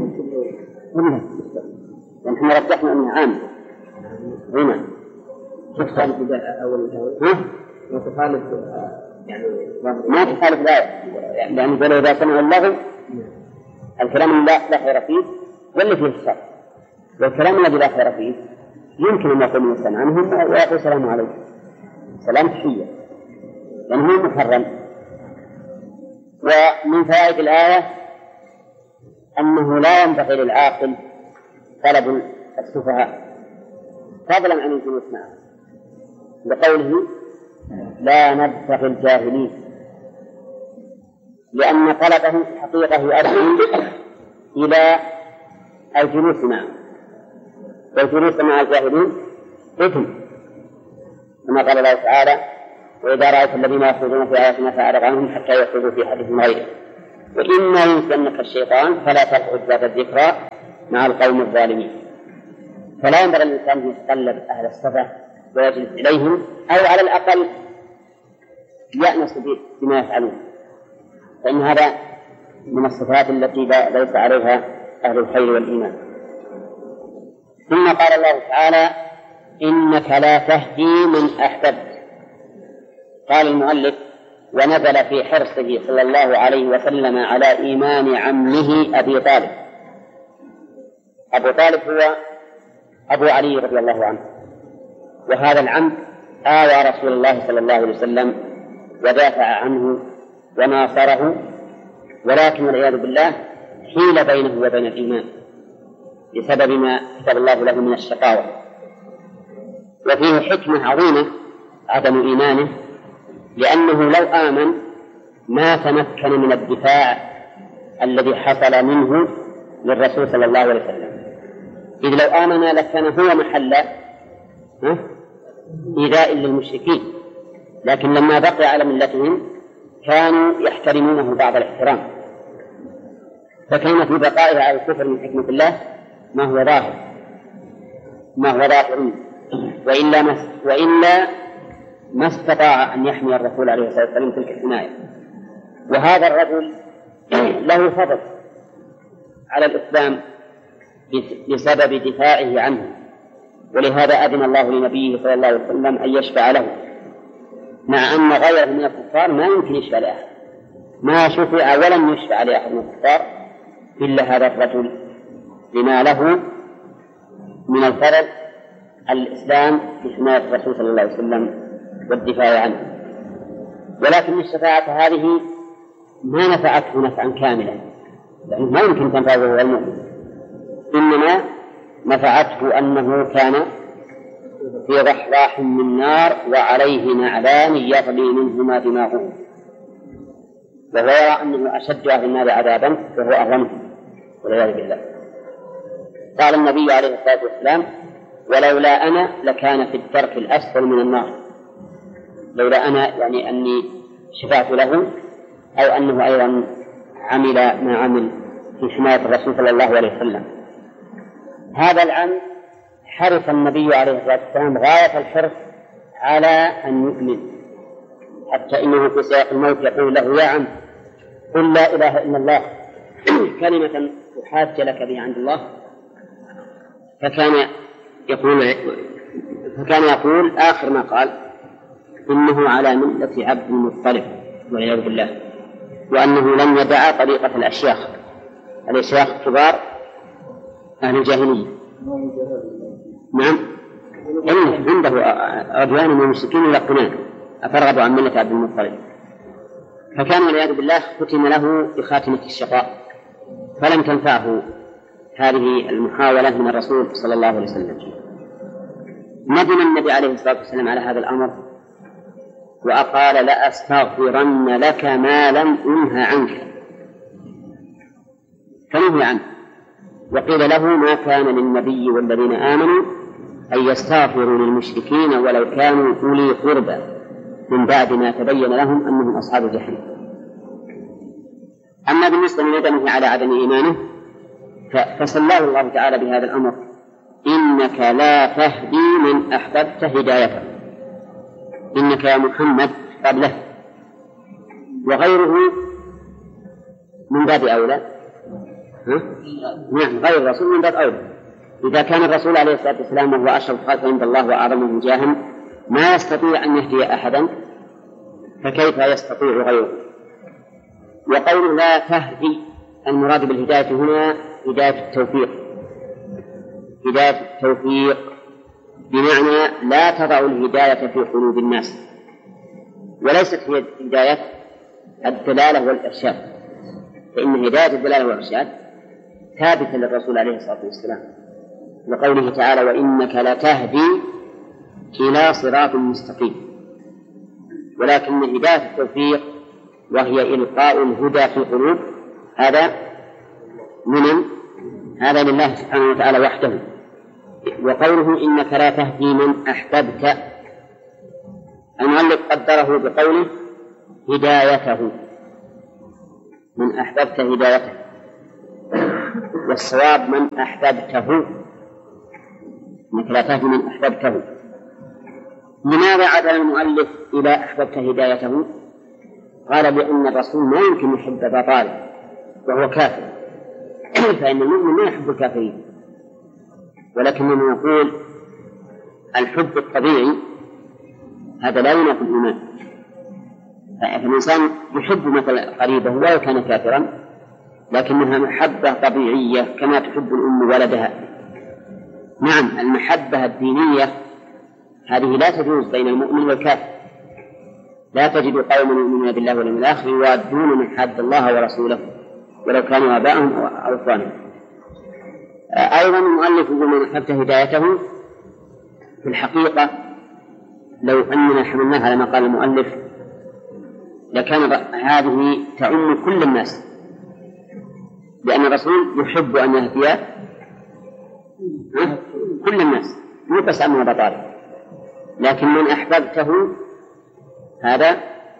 نحن رجحنا أنه عام هنا تخالف أول ما تخالف يعني ما تخالف لا يعني قالوا إذا سمع اللغو الكلام لا لا خير فيه ولا فيه الشر، والكلام الذي لا خير فيه يمكن أن يقول الإنسان عنهم ويقول السلام عليكم، سلام تحية، لأنه يعني محرم. ومن فوائد الآية أنه لا ينبغي للعاقل طلب السفهاء فضلا عن الجلوس معه، بقوله لا نبتغي الجاهلين، لأن طلبه حقيقة يؤدي إلى الجلوس معه، والجلوس مع الجاهلين إثم، كما قال الله تعالى وإذا رأيت الذين يخوضون في آياتنا فأعرض عنهم حتى يخوضوا في حديث غيره. وإما ينسينك الشيطان فلا تقعد بعد الذكرى مع القوم الظالمين. فلا ينبغي الإنسان أن يتقلب أهل الصفة ويجلس إليهم، أو على الأقل يأنس بما يفعلون، فإن هذا من الصفات التي ليس عليها أهل الخير والإيمان. ثم قال الله تعالى: إنك لا تهدي من أحببت. قال المؤلف: ونزل في حرصه صلى الله عليه وسلم على إيمان عمه أبي طالب. أبو طالب هو أبو علي رضي الله عنه، وهذا العم آوى رسول الله صلى الله عليه وسلم ودافع عنه وناصره، ولكن والعياذ بالله حيل بينه وبين الإيمان بسبب ما كتب الله له من الشقاوة. وفيه حكمة عظيمة عدم إيمانه، لأنه لو آمن ما تمكن من الدفاع الذي حصل منه للرسول صلى الله عليه وسلم، إذ لو آمن لكان هو محل إيذاء للمشركين، لكن لما بقي على ملتهم كانوا يحترمونه بعض الاحترام، فكان في بقائه على الكفر من حكمة الله ما هو ظاهر ما هو ظاهر وإلا ما, وإلا ما استطاع أن يحمي الرسول عليه الصلاة والسلام تلك الحماية. وهذا الرجل له فضل على الإسلام بسبب دفاعه عنه، ولهذا أذن الله لنبيه صلى الله عليه وسلم أن يشفع له، مع أن غيره من الكفار ما يمكن يشفع لأحد، ما شفع ولم يشفع لأحد من الكفار إلا هذا الرجل، لما له من الفضل الإسلام بحماية الرسول صلى الله عليه وسلم والدفاع عنه. ولكن الشفاعة هذه ما نفعته نفعا كاملا، لأنه ما يمكن تنفعه هو المؤمن، إنما نفعته أنه كان في ضحضاح من نار وعليه نعلان يغلي منهما دماغه، وهو يرى أنه أشد أهل النار عذابا وهو أهونه والعياذ بالله. قال النبي عليه الصلاة والسلام: ولولا أنا لكان في الدرك الأسفل من النار. لولا أنا يعني أني شفعت له، أو أنه أيضا عمل ما عمل في حماية الرسول صلى الله عليه وسلم. هذا العم حرص النبي عليه الصلاة والسلام غاية الحرص على أن يؤمن، حتى إنه في سياق الموت يقول له: يا عم قل لا إله إلا الله كلمة أحاج لك بها عند الله. فكان يقول فكان يقول آخر ما قال: إنه على ملة عبد المطلب والعياذ بالله، وأنه لم يدع طريقة الأشياخ الأشياخ كبار أهل الجاهلية. نعم، إنه عنده عدوان من المشركين يلقنان أفرغب عن ملة عبد المطلب، فكان والعياذ بالله ختم له بخاتمة الشقاء، فلم تنفعه هذه المحاولة من الرسول صلى الله عليه وسلم. ندم النبي عليه الصلاة والسلام على هذا الأمر وقال: لأستغفرن لك ما لم أنه عنك، فنهي عنه. وقيل له: ما كان للنبي والذين آمنوا أن يستغفروا للمشركين ولو كانوا أولي قربى من بعد ما تبين لهم أنهم أصحاب الجحيم. أما بالنسبة لندمه على عدم إيمانه فسلاه الله تعالى بهذا الأمر: إنك لا تهدي من أحببت هدايته. إنك يا محمد قبله، وغيره من باب أولى. نعم، غير الرسول من باب أولى. إذا كان الرسول عليه الصلاة والسلام وهو أشرف الخلق عند الله وأعظمهم جاها ما يستطيع أن يهدي أحدا، فكيف يستطيع غيره؟ وقوله لا تهدي، المراد بالهداية هنا هداية التوفيق، هداية التوفيق بمعنى لا تضع الهداية في قلوب الناس، وليست هي هداية الدلالة والإرشاد، فإن هداية الدلالة والإرشاد ثابتة للرسول عليه الصلاة والسلام، لقوله تعالى: وإنك لتهدي إلى صراط مستقيم. ولكن هداية التوفيق وهي إلقاء الهدى في القلوب هذا من هذا لله سبحانه وتعالى وحده. وقوله: إنك لا تهدي من أحببت، المؤلف قدره بقوله هدايته، من أحببت هدايته، والصواب من أحببته، إنك لا تهدي من أحببته. لماذا عدل المؤلف إلى أحببت هدايته؟ قال لأن الرسول ما يمكن يحب أبا طالب وهو كافر، فإن المؤمن لا يحب الكافرين، ولكننا نقول الحب الطبيعي هذا لا ينافي الإيمان. فالإنسان يحب مثل قريبه ولو كان كافرا، لكنها محبة طبيعية كما تحب الأم ولدها. نعم، المحبة الدينية هذه لا تجوز بين المؤمن والكافر. لا تجد قوما يؤمنون بالله واليوم الآخر يوادون من حاد الله ورسوله ولو كانوا آباءهم أو إخوانهم. أيضا المؤلف يقول من أحببت هدايته، في الحقيقة لو أننا حملناها على ما قال المؤلف لكان هذه تعم كل الناس، لأن الرسول يحب أن يهدي كل الناس مو بس أمه أبا طالب، لكن من أحببته هذا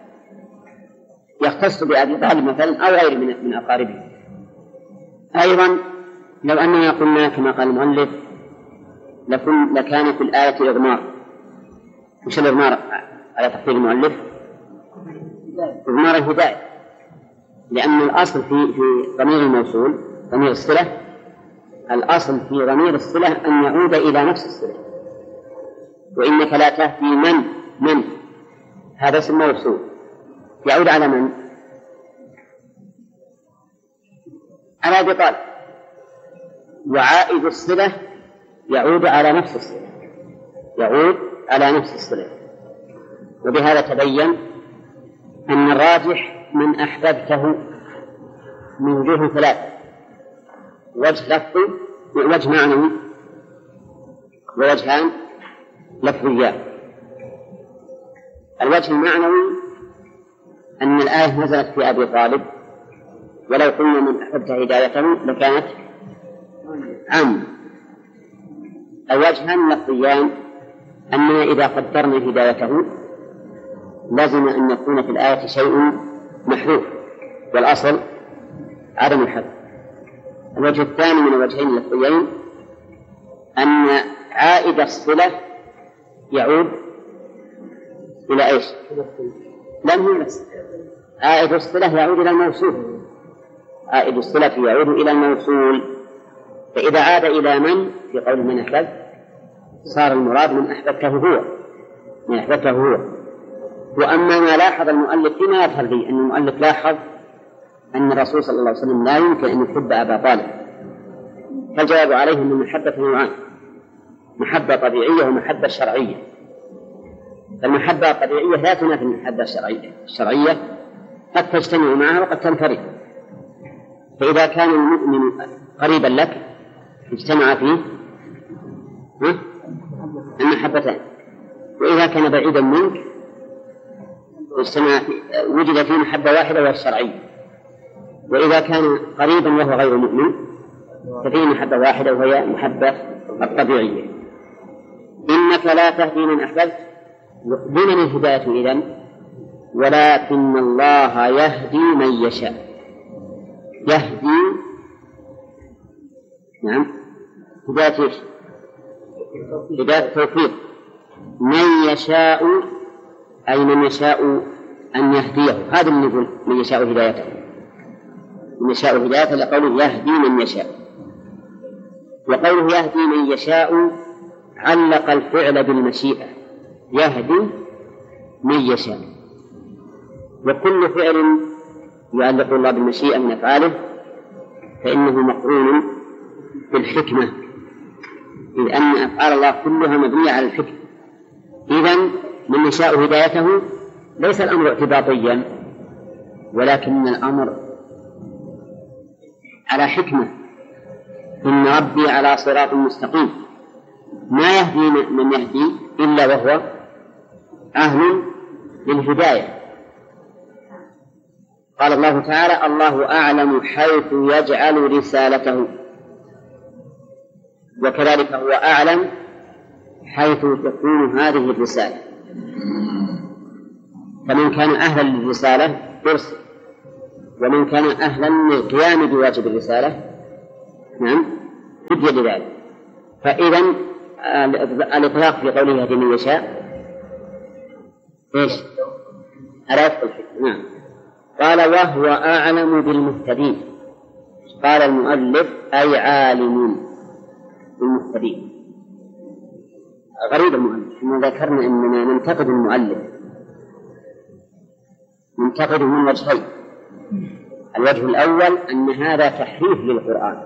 يختص بأبي طالب مثلا أو غيره من من أقاربه. أيضا لو أننا قلنا كما قال المؤلف لكن لكان في الآية إضمار. وش الإضمار على تقدير المؤلف؟ إضمار الهداية، لأن الأصل في في ضمير الموصول ضمير الصلة، الأصل في ضمير الصلة أن يعود إلى نفس الصلة. وإنك لا تهدي من من هذا اسم موصول يعود على من؟ على أبي طالب، وعائد الصلة يعود على نفس الصلة، يعود على نفس الصلة. وبهذا تبين أن الراجح من أحببته من وجوه ثلاثة: وجه لفظي ووجه معنوي ووجهان لفظيان. الوجه المعنوي أن الآية نزلت في أبي طالب، ولو قلنا من أحببت هدايته لكانت عامة. الوجهان لفظيان أننا إذا قدرنا هدايته لازم أن يكون في الآية شيء محذوف، والأصل عدم الحذف. الوجه الثاني من الوجهين اللفظيين أن عائد الصلة يعود إلى إيش؟ لم ينس عائد الصلة يعود إلى الموصول، عائد الصلة يعود إلى الموصول. فإذا عاد إلى من في قول من أحببت صار المراد من أحببته هو، من أحببته هو. وأما ما لاحظ المؤلف فيما يظهر لي أن المؤلف لاحظ أن الرسول صلى الله عليه وسلم لا يمكن أن يحب أبا طالب، فالجواب عليه أن المحبة نوعان: محبة طبيعية ومحبة شرعية. المحبة الطبيعية لا تنافي المحبة الشرعية، الشرعية قد تجتمع معها وقد تنفرد. فإذا كان المؤمن قريبا لك اجتمع فيه المحبتان، وإذا كان بعيدا منك اجتمع فيه وجد فيه محبة واحدة وهي الشرعية. وإذا كان قريبا وهو غير مؤمن ففيه محبة واحدة وهي محبة الطبيعية. إنك لا تهدي من أحببت، لمن الهداية إذن؟ ولكن الله يهدي من يشاء. يهدي نعم هداية إيش؟ هداية التوفيق. من يشاء أي من يشاء أن يهديه، هذا اللي نقول من يشاء هدايته، من يشاء هدايته لقوله يهدي من يشاء. وقوله يهدي من يشاء علق الفعل بالمشيئة، يهدي من يشاء. وكل فعل يعلق الله بالمشيئة من أفعاله فإنه مقرون بالحكمة، إذ أن أفعال الله كلها مبنية على الحكمة. إذن من يشاء هدايته ليس الأمر اعتباطيا، ولكن الأمر على حكمة. إن ربي على صراط مستقيم، ما يهدي من يهدي إلا وهو أهل للهداية. قال الله تعالى: الله أعلم حيث يجعل رسالته، وكذلك هو أعلم حيث تكون هذه الرسالة. فمن كان أهلا للرسالة يرسل، ومن كان أهلا للقيام بواجب الرسالة نعم هدي لذلك. فإذا الإطلاق في قوله يهدي من يشاء إيش؟ على وفق الحكمة. نعم. قال وهو أعلم بالمهتدين. قال المؤلف أي عالم بالمهتدين. غريب المؤلف، إنه ذكرنا أننا ننتقد المؤلف ننتقده من وجهين. الوجه الأول أن هذا تحريف للقرآن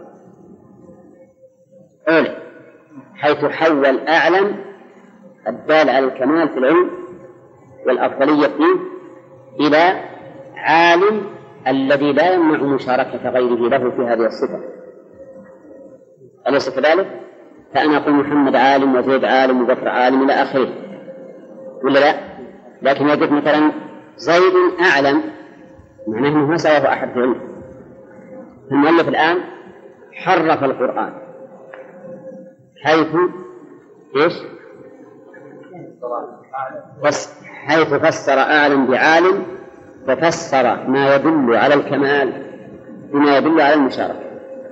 أولا، حيث حول أعلم الدال على الكمال في العلم والأفضلية فيه إلى عالم الذي لا يمنع مشاركة غيره له في هذه الصفة. أليس كذلك؟ فأنا أقول محمد عالم وزيد عالم وبكر عالم إلى آخره ولا لا؟ لكن يجب مثلا زيد أعلم معناه أنه ما سواه أحد في علم. المؤلف الآن حرف القرآن حيث إيش؟ حيث فسر أعلم بعالم ففسر ما يدل على الكمال بما يدل على المشاركة.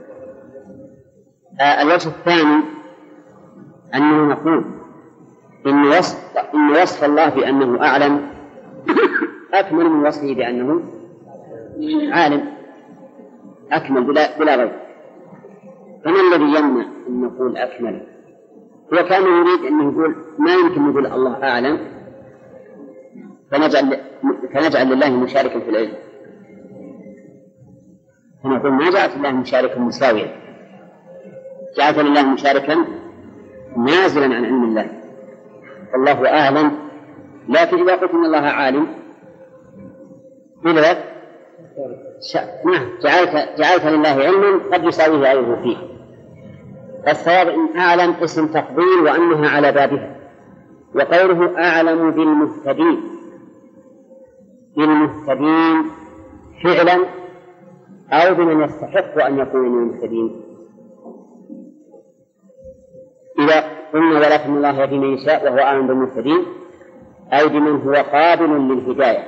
آه الوجه الثاني أنه نقول إن وصف, إن وصف الله بأنه أعلم أكمل من وصفه بأنه عالم، أكمل بلا, بلا ريب. فما الذي يمنع أن نقول أكمل؟ هو كان يريد أن يقول ما يمكن نقول الله أعلم فنجعل, فنجعل لله مشاركا في العلم، فنقول ما جعلت الله مشاركا مساويا، جعلت لله مشاركا نازلا عن علم الله والله أعلم. لكن إذا قلت إن الله عالم إذا نعم جعلت, جعلت لله علما قد يساويه غيره فيه. الصواب إن أعلم اسم تفضيل وأنها على بابها، وقوله أعلم بالمهتدين بالمهتدين فعلا أو بمن يستحق أن يكون من المهتدين. إذا قلنا ولكن الله يهدي من يشاء وهو أعلم بالمهتدين أي بمن هو قابل للهداية،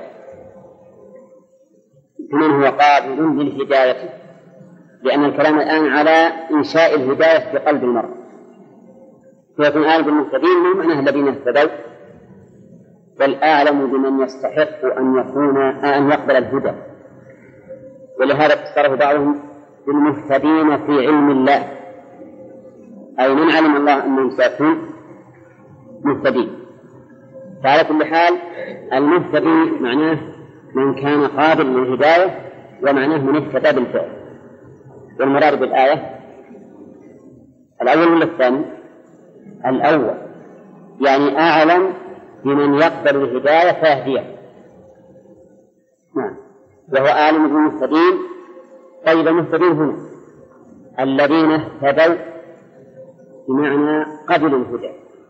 بمن هو قابل للهداية، لأن الكلام الآن على إنشاء الهداية في قلب المرء، فيكون أعلم بالمهتدين من معناه الذين اهتدوا، بل أعلم بمن يستحق أن يكون أن يقبل الهدى. ولهذا فسره بعضهم بالمهتدين في علم الله، أي من علم الله أنهم سيكون مهتدين. فعلى كل حال المهتدي معناه من كان قابل للهداية، ومعناه من اهتدى بالفعل. والمراد بالآية الأول ولا الثاني؟ الأول، يعني أعلم بمن يقبل الهداية فيهديه. نعم. وهو أعلم بالمهتدين. طيب المهتدين هنا الذين اهتدوا بمعنى قبلوا الهدى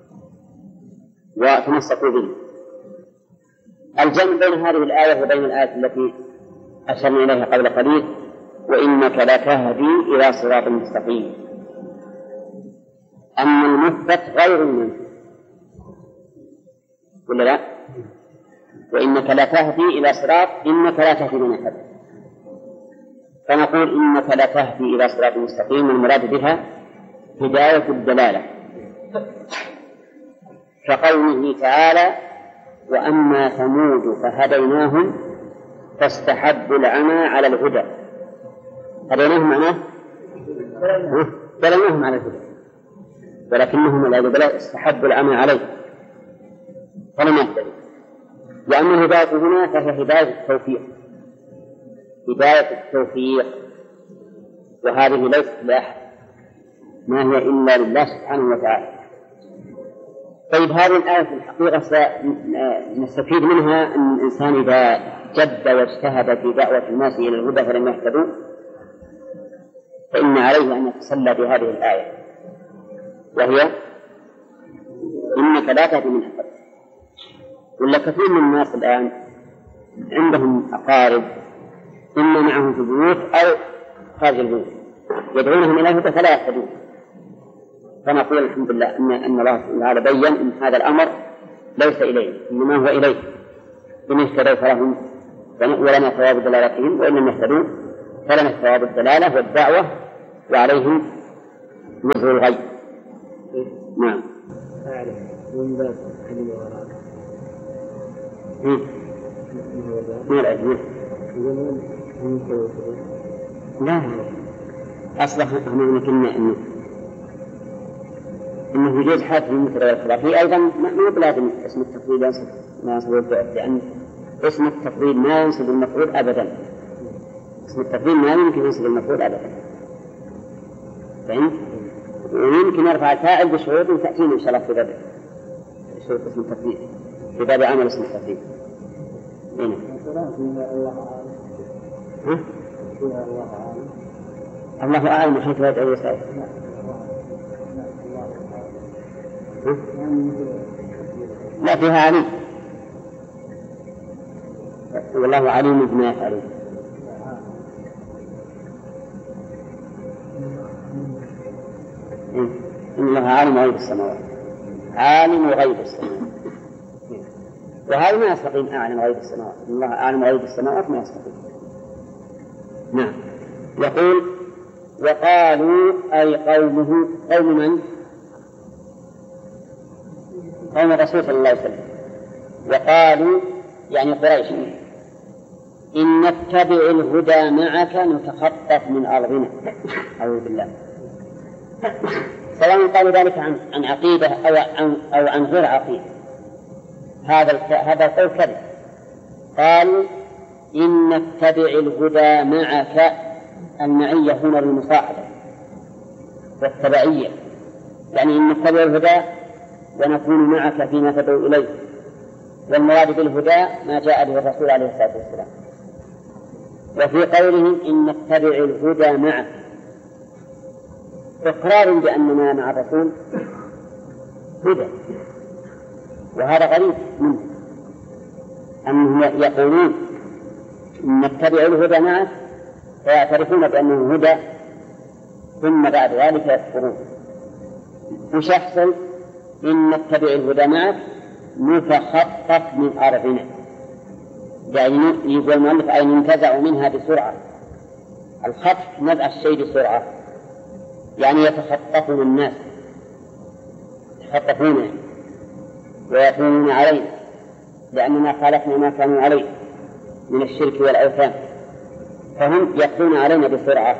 وتمسكوا به. الجمع بين هذه الآية وبين الآية التي أشرنا إليها قبل قليل وإنك لتهدي إلى صراط مستقيم، أما المثبت غير المنفي ولا لا؟ وإنك لتهدي إلى صراط، إنك لا تهدي من أحد، فنقول إنك لتهدي إلى صراط مستقيم المراد بها هداية الدلالة، كقوله تعالى وأما ثمود فهديناهم فاستحبوا العمى على الهدى. هديناهم معناه دلناهم على الهدى، ولكنهم لا استحبوا العمى عليه فلم يهتدوا. وأما الهداية هنا فهي هداية التوفيق، هداية التوفيق، وهذه ليست لأحد، ما هي إلا لله سبحانه وتعالى. طيب هذه الآية في الحقيقة نستفيد منها أن الإنسان إذا جد واجتهد في دعوة الناس إلى الهدى فلم يهتدوا فإن عليه أن يتسلى بهذه الآية، وهي إنك لا تهدي من أحد. ولا كثير من الناس الآن عندهم أقارب إما معهم في البيوت أو خارج البيوت يدعونهم إلى الهدى فلا يهتدون، فنقول الحمد لله أن أن الله تعالى بين أن هذا الأمر ليس إليه إنما هو إليه، إن اهتدوا فلهم ولنا ثواب دلالتهم، وإن لم يهتدوا فلنا ثواب الدلالة والدعوة وعليهم وزر الغي. نعم. أعرف من باب كلمة وراء. من الأجمل. لا أصلح هم كلمة إنه إنه يجوز حذف المبتدأ والخبر. في أيضا ما بلازم اسم التفضيل ينصب ما ينصب الفعل، لأن اسم التفضيل ما ينصب المفعول أبدا. اسم التفضيل ما يمكن ينصب المفعول أبدا، فهمت؟ ويمكن يرفع الفاعل بشروط تأتينا إن شاء الله في باب شروط اسم التفضيل، في باب عمل اسم التفضيل. هنا. ها؟ الله أعلم حيث يدعو يسأل. لا فيها عليم، والله عليم بما يفعلون. إن الله عالم غيب السماوات، عالم غيب السماوات، وهذا ما يستقيم. أعلم غيب السماوات، إن الله عالم غيب السماوات ما يستقيم. نعم. يقول وقالوا أي قومه، قوم من؟ قوم الرسول صلى الله عليه وسلم. وقالوا يعني قريش إن نتبع الهدى معك نتخطف من أرضنا. أعوذ بالله. سواء قالوا ذلك عن عن عقيدة أو عن أو عن غير عقيدة، هذا هذا القول كذب. قالوا إن نتبع الهدى معك، المعية هنا للمصاحبة والتبعية، يعني إن نتبع الهدى ونكون معك فيما تدعو إليه، والمراد بالهدى ما جاء به الرسول عليه الصلاة والسلام. وفي قولهم إن نتبع الهدى معك إقرار بأننا مع الرسول هدى، وهذا غريب منه أنهم يقولون إن نتبع الهدى معك فيعترفون بأنه هدى، ثم بعد ذلك يكفرون. وش يحصل؟ إن نتبع الهدى معك نتخطف من أرضنا، يعني يقول المؤلف أي ننتزع منها بسرعة. الخطف نزع الشيء بسرعة، يعني يتخطفون الناس، يتخطفون ويكونون علينا لأننا خالفنا ما كانوا عليه من الشرك والأوثان، فهم يأتون علينا بسرعة.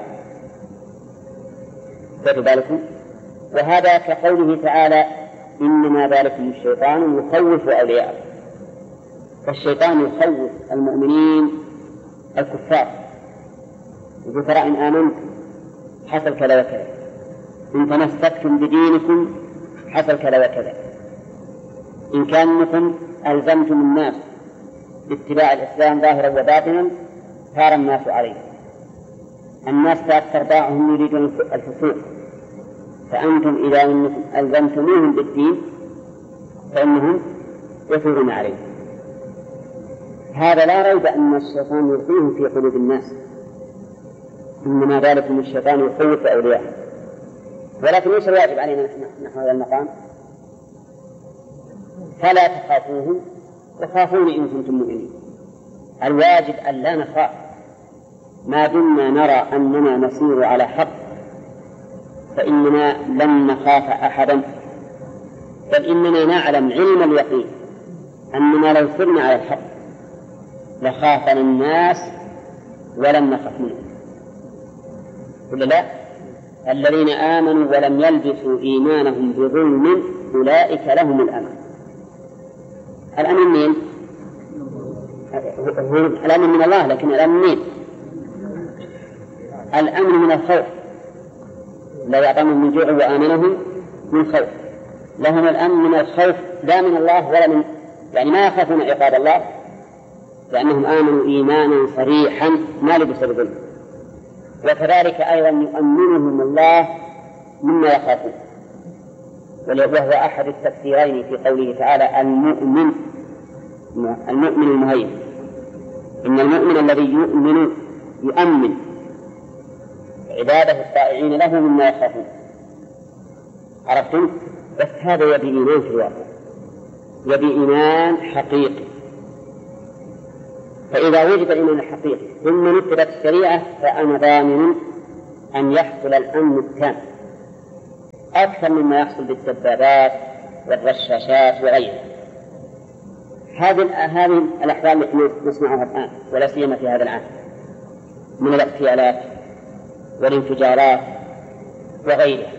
فذلك وهذا كقوله تعالى إنما ذلكم الشيطان يخوف أولياءه. فالشيطان يخوف المؤمنين الكفار، يقول ترى إن آمنتم حصل كذا وكذا، إن تمسكتم بدينكم حصل كذا وكذا، إن كانكم ألزمتم الناس باتباع الإسلام ظاهرا وباطنا صار الناس عليه. الناس تأثر باعهم يريدون الفسوق، فأنتم إذا أنكم ألزمتموهم بالدين فإنهم يثورون عليه. هذا لا ريب أن الشيطان يلقيهم في قلوب الناس، إنما ذلك من الشيطان يخوف أولياءه. ولكن ليس الواجب علينا نحو هذا المقام، فلا تخافوهم وخافوني إن كنتم مؤمنين. الواجب أن لا نخاف ما دمنا نرى أننا نسير على حق، فإننا لن نخاف أحدا، بل إننا نعلم علم اليقين أننا لو سرنا على الحق لخافنا الناس ولم نخف منهم. ولا لا؟ الذين آمنوا ولم يلبسوا إيمانهم بظلم أولئك لهم الأمن. الأمن مين؟ الأمن من الله، لكن الأمن مين؟ الأمن من الخوف. لا يعطمهم من جوع وآمنهم من خوف. لهم الأمن من الخوف لا من الله ولا من، يعني ما يخافون عقاب الله لأنهم آمنوا إيمانا صريحا ما لبس بظلم. وكذلك أيضا يؤمنهم الله مما يخافون، وهو أحد التفسيرين في قوله تعالى المؤمن المؤمن المهيمن. إن المؤمن الذي يؤمن يؤمن عباده الطائعين له مما يخافون. عرفتم؟ بس هذا يبي إيمان في الواقع، يبي إيمان حقيقي. فإذا وجد الإيمان الحقيقي ثم نفذت الشريعة فأنا ضامن أن يحصل الأمن التام أكثر مما يحصل بالدبابات والرشاشات وغيرها. هذه هذه الأحوال التي نسمعها الآن ولا سيما في هذا العام من الاغتيالات والانفجارات وغيرها